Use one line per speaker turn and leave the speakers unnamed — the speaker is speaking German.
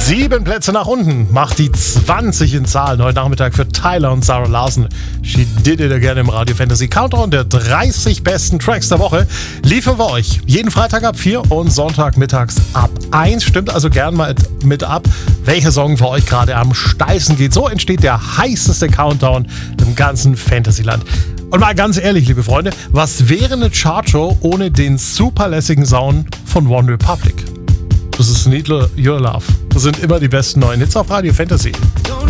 7 Plätze nach unten macht die 20 in Zahlen heute Nachmittag für Tyler und Sarah Larson. She Did It Again im Radio Fantasy Countdown der 30 besten Tracks der Woche liefern wir euch jeden Freitag ab 4 und Sonntag mittags ab 1. Stimmt also gern mal mit ab, welcher Song für euch gerade am steilsten geht. So entsteht der heißeste Countdown im ganzen Fantasyland. Und mal ganz ehrlich, liebe Freunde, was wäre eine Chartshow ohne den superlässigen Sound von One Republic? Das ist Need Your Love. Das sind immer die besten neuen Hits auf Radio Fantasy.